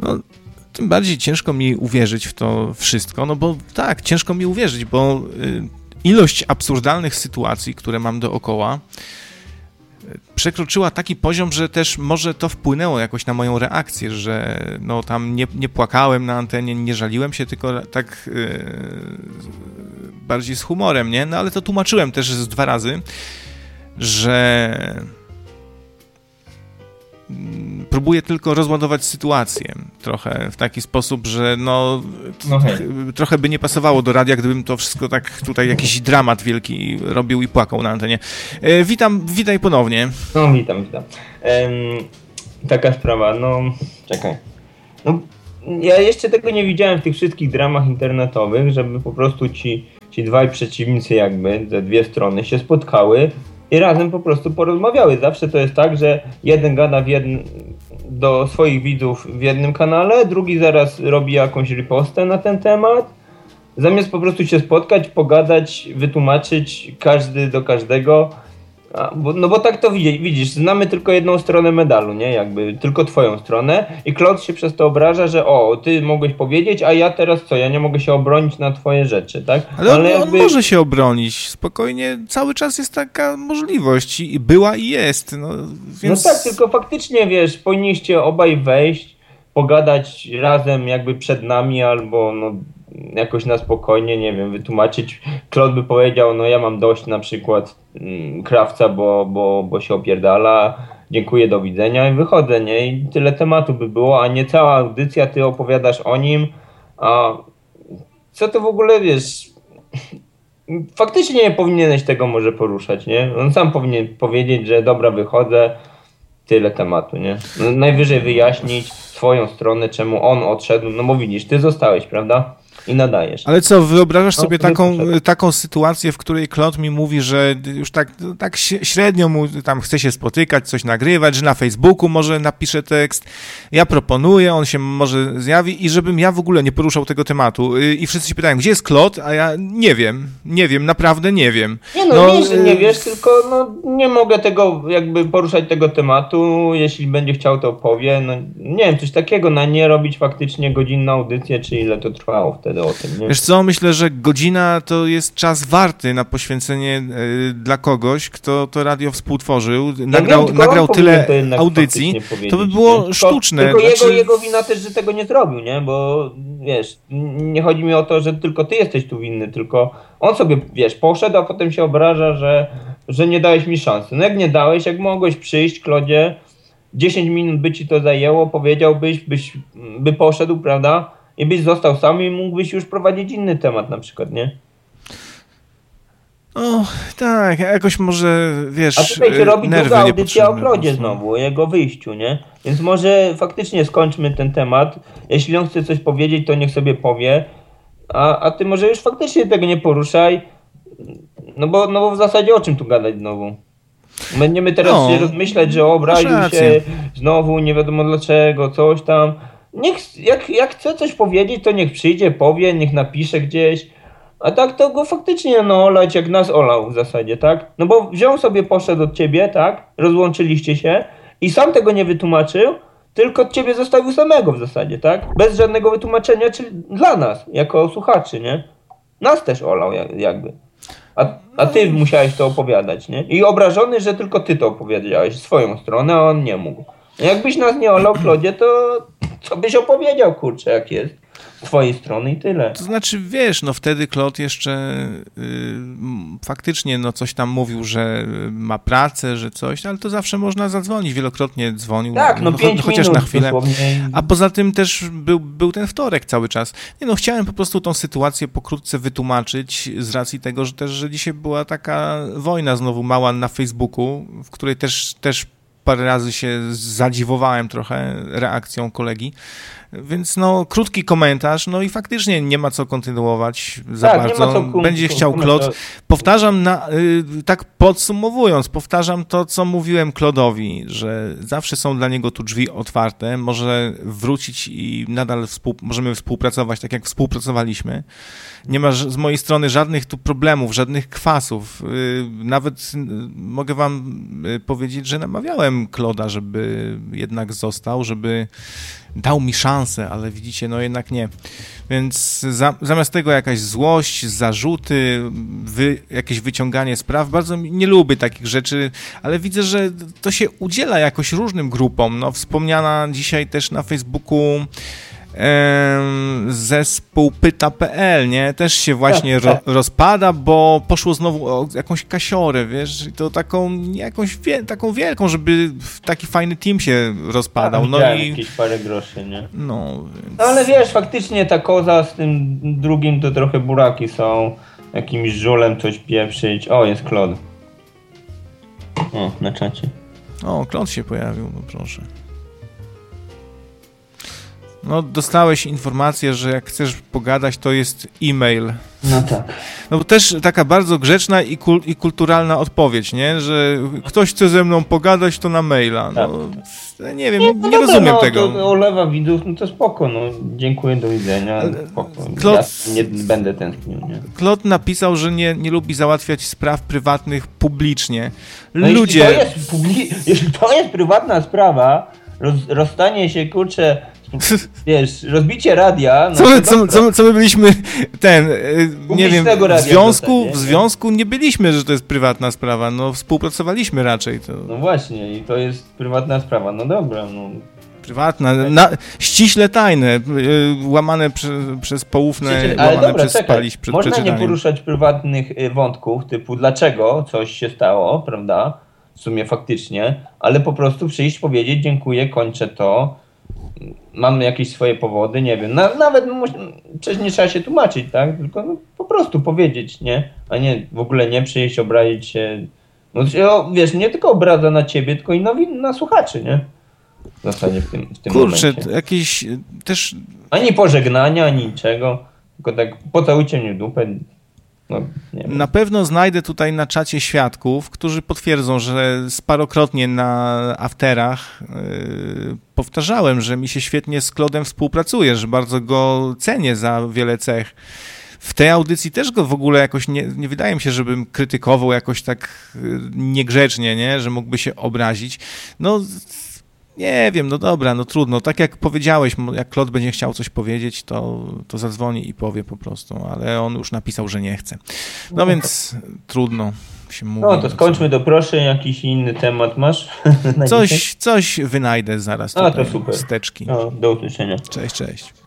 No, tym bardziej ciężko mi uwierzyć w to wszystko, no bo tak, ciężko mi uwierzyć, bo ilość absurdalnych sytuacji, które mam dookoła, przekroczyła taki poziom, że też może to wpłynęło jakoś na moją reakcję, że no tam nie płakałem na antenie, nie żaliłem się, tylko tak bardziej z humorem, nie? No ale to tłumaczyłem też z 2 razy, że próbuję tylko rozładować sytuację trochę w taki sposób, że trochę by nie pasowało do radia, gdybym to wszystko tak tutaj jakiś dramat wielki robił i płakał na antenie. Witaj ponownie. No witam. Taka sprawa, czekaj. Ja jeszcze tego nie widziałem w tych wszystkich dramach internetowych, żeby po prostu ci dwaj przeciwnicy jakby, te 2 strony się spotkały i razem po prostu porozmawiały. Zawsze to jest tak, że jeden gada do swoich widzów w jednym kanale, drugi zaraz robi jakąś ripostę na ten temat. Zamiast po prostu się spotkać, pogadać, wytłumaczyć każdy do każdego. Bo tak to widzisz, znamy tylko jedną stronę medalu, nie? Jakby tylko twoją stronę i Klot się przez to obraża, że ty mogłeś powiedzieć, a ja teraz co? Ja nie mogę się obronić na twoje rzeczy, tak? Ale on może się obronić, spokojnie, cały czas jest taka możliwość i była i jest, więc... No tak, tylko faktycznie, wiesz, powinniście obaj wejść, pogadać razem jakby przed nami albo jakoś na spokojnie, nie wiem, wytłumaczyć. Klot by powiedział, ja mam dość na przykład Krawca, bo się opierdala, dziękuję, do widzenia i wychodzę, nie? I tyle tematu by było, a nie cała audycja, ty opowiadasz o nim, a co to w ogóle, wiesz, faktycznie nie powinieneś tego może poruszać, nie? On sam powinien powiedzieć, że dobra, wychodzę, tyle tematu, nie? Najwyżej wyjaśnić swoją stronę, czemu on odszedł, bo widzisz, ty zostałeś, prawda? I nadajesz. Ale co, wyobrażasz sobie taką sytuację, w której Klot mi mówi, że już tak średnio mu tam chce się spotykać, coś nagrywać, że na Facebooku może napisze tekst, ja proponuję, on się może zjawi i żebym ja w ogóle nie poruszał tego tematu. I wszyscy się pytają, gdzie jest Klot? A ja nie wiem, naprawdę nie wiem. Nie, że nie wiesz, tylko nie mogę tego jakby poruszać tego tematu, jeśli będzie chciał, to powie. Nie wiem, coś takiego, nie robić faktycznie godzinną audycję, czy ile to trwało wtedy. O tym, nie? Wiesz co, myślę, że godzina to jest czas warty na poświęcenie dla kogoś, kto to radio współtworzył, nagrał tyle audycji, to by było sztuczne. Tylko jego wina też, że tego nie zrobił, nie? Bo wiesz, nie chodzi mi o to, że tylko ty jesteś tu winny, tylko on sobie, wiesz, poszedł, a potem się obraża, że nie dałeś mi szansy. Jak nie dałeś, jak mogłeś przyjść, Klodzie, 10 minut by ci to zajęło, powiedziałbyś, by poszedł, prawda? I byś został sam i mógłbyś już prowadzić inny temat na przykład, nie? Tak, jakoś może, wiesz, a tutaj się robi druga audycja o Klodzie znowu, o jego wyjściu, nie? Więc może faktycznie skończmy ten temat. Jeśli on chce coś powiedzieć, to niech sobie powie. A ty może już faktycznie tego nie poruszaj. Bo w zasadzie o czym tu gadać znowu? Będziemy teraz się rozmyślać, że obraził się znowu, nie wiadomo dlaczego, coś tam. Jak chce coś powiedzieć, to niech przyjdzie, powie, niech napisze gdzieś. A tak to go faktycznie olać, jak nas olał w zasadzie, tak? Bo wziął sobie, poszedł od ciebie, tak? Rozłączyliście się i sam tego nie wytłumaczył, tylko od ciebie zostawił samego w zasadzie, tak? Bez żadnego wytłumaczenia, czyli dla nas, jako słuchaczy, nie? Nas też olał jakby. A ty musiałeś to opowiadać, nie? I obrażony, że tylko ty to opowiedziałeś, swoją stronę, a on nie mógł. Jakbyś nas nie olał, Klodzie, to co byś opowiedział, kurczę, jak jest z twojej strony i tyle. To znaczy, wiesz, wtedy Klot jeszcze faktycznie coś tam mówił, że ma pracę, że coś, ale to zawsze można zadzwonić, wielokrotnie dzwonił. Tak, 5 chociaż minut na chwilę. Dosłownie. A poza tym też był ten wtorek cały czas. Chciałem po prostu tą sytuację pokrótce wytłumaczyć z racji tego, że dzisiaj była taka wojna znowu mała na Facebooku, w której też parę razy się zadziwowałem trochę reakcją kolegi, więc krótki komentarz, i faktycznie nie ma co kontynuować za bardzo. Będzie chciał Klot. Powtarzam, tak podsumowując, powtarzam to, co mówiłem Klodowi, że zawsze są dla niego tu drzwi otwarte, może wrócić i nadal możemy współpracować tak, jak współpracowaliśmy. Nie ma z mojej strony żadnych tu problemów, żadnych kwasów. Nawet mogę wam powiedzieć, że namawiałem prosiłem Kloda, żeby jednak został, żeby dał mi szansę, ale widzicie, no jednak nie. Więc zamiast tego jakaś złość, zarzuty, jakieś wyciąganie spraw, bardzo nie lubię takich rzeczy, ale widzę, że to się udziela jakoś różnym grupom. No, wspomniana dzisiaj też na Facebooku zespół pyta.pl, nie? Też się właśnie rozpada, bo poszło znowu o jakąś kasiorę, wiesz? I to taką wielką, żeby taki fajny team się rozpadał. No i jakieś parę groszy, nie? No, więc... no ale wiesz, faktycznie ta koza z tym drugim to trochę buraki są. Jakimś żulem coś pieprzyć. O, jest Klod. O, na czacie. O, Klod się pojawił, no proszę. No, dostałeś informację, że jak chcesz pogadać, to jest e-mail. No tak. No bo też taka bardzo grzeczna i kulturalna odpowiedź, nie? Że ktoś chce ze mną pogadać, to na maila. No, tak. Nie wiem, nie rozumiem tego. To olewa widzów, no to spoko, no. Dziękuję, do widzenia. Spoko. Ja nie będę tęsknił, nie? Klot napisał, że nie lubi załatwiać spraw prywatnych publicznie. No Ludzie... Jeśli to jest prywatna sprawa, rozstanie się, kurczę, wiesz, rozbicie radia... Co my byliśmy, nie wiem, w związku nie byliśmy, że to jest prywatna sprawa, no współpracowaliśmy raczej. To... No właśnie, i to jest prywatna sprawa, no dobra, no... Prywatna, ściśle tajne, łamane przez poufne, łamane przez spalić przed można przeczytaniem. Nie poruszać prywatnych wątków, typu dlaczego coś się stało, prawda, w sumie faktycznie, ale po prostu przyjść, powiedzieć dziękuję, kończę to, mam jakieś swoje powody, nie wiem, nawet przecież nie trzeba się tłumaczyć, tak, tylko no, po prostu powiedzieć, nie, a nie w ogóle nie przyjść, obrazić się, no wiesz, nie tylko obraza na ciebie, tylko i na słuchaczy, nie, w zasadzie w tym Kurczę, momencie. jakieś też... Ani pożegnania, ani niczego, tylko tak pocałujcie mnie w dupę. No, nie wiem. Na pewno znajdę tutaj na czacie świadków, którzy potwierdzą, że parokrotnie na afterach powtarzałem, że mi się świetnie z Klodem współpracuje, że bardzo go cenię za wiele cech. W tej audycji też go w ogóle jakoś nie wydaje mi się, żebym krytykował jakoś tak niegrzecznie, nie? Że mógłby się obrazić. No... Nie wiem, no dobra, no trudno. Tak jak powiedziałeś, jak Klod będzie chciał coś powiedzieć, to zadzwoni i powie po prostu, ale on już napisał, że nie chce. No więc trudno się mówi. No to skończmy do proszę, jakiś inny temat masz? Coś wynajdę zaraz tutaj. To super. Steczki. No, do usłyszenia. Cześć.